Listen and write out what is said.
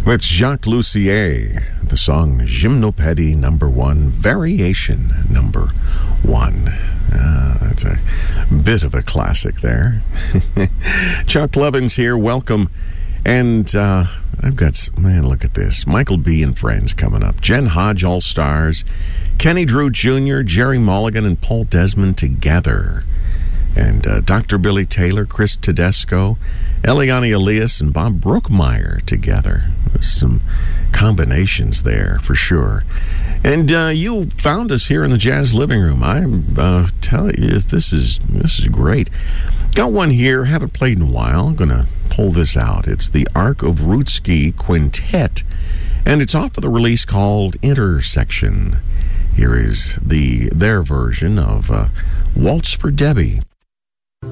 That's Jacques Lussier, the song Gymnopédie number 1, Variation number 1. It's a bit of a classic there. Chuck Levins here, welcome. And I've got, look at this. Michael B. and Friends coming up. Jen Hodge, All Stars. Kenny Drew Jr., Jerry Mulligan, and Paul Desmond together. And Dr. Billy Taylor, Chris Tedesco, Eliane Elias, and Bob Brookmeyer together. There's some combinations there for sure. And you found us here in the Jazz Living Room. I'm telling you, this is great. Got one here, haven't played in a while. I'm going to pull this out. It's the Ark of Rutski Quintet, and it's off of the release called Intersection. Here is their version of Waltz for Debbie.